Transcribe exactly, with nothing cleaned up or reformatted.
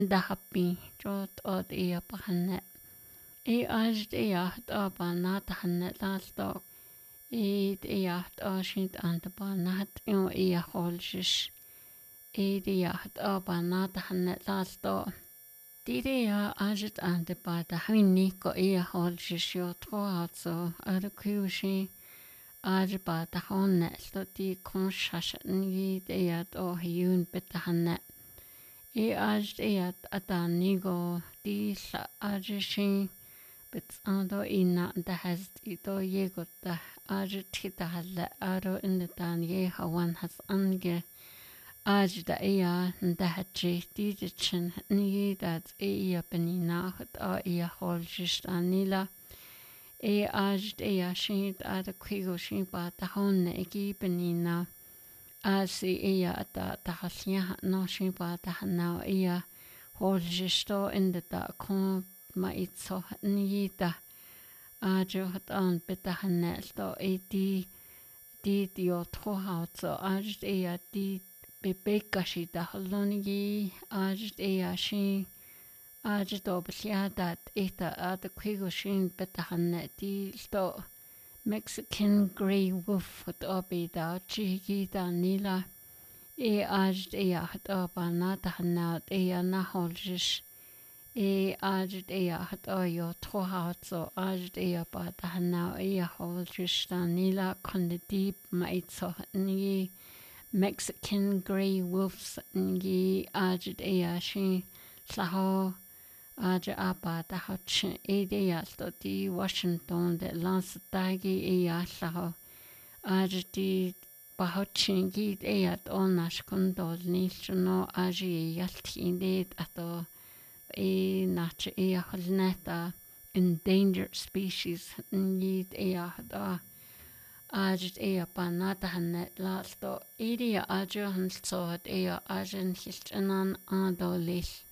dahappi jot od ia pahanne e ajd iaht aba natahanne lalto e iaht ashint antaba nat io ia holjish e iaht aba natahanne lalto Diria ajd antaba da hinni ko ia holjish jo tro also ar kushi arba da honne sto di konshash ni iat o hyun betahanne e ajd iat atanigo di sa ajshin betsando ina da hast ito yego da ajd tita halla aro in the dan ye hawan has ange ajd da ia da hatji di chin ni dat e ia benina hat a ia holjish anila e ajd ia shin ada kwigo shin ba da honne egi benina Asi ia ata tahasia no shiba tahana ia holjisto in the da kon ma itso nita ajo hat an betahane sto e di di dio tro hauzo aj ia di bebekashi da haloni aj ia shin aj do besiadat eta ada kwigo shin betahane di sto Mexican grey wolf hat obi da chigi da nila e ajd e hat oba nata hanat e na holjish e ajd e hat oyo tro hatso ajd e ba da hana e holjish da nila konde deep maitso ni Mexican grey wolves ni ajd e shi saho Aja apa da hotch idea sto di Washington de lans dagi e yasaho aja di bahotchin gid e at onash kondol nilchono aji yaltinde ato e nach e holneta endangered species need e da aja e apa nata hanet lasto idea aja hanso e aja hilchanan adolis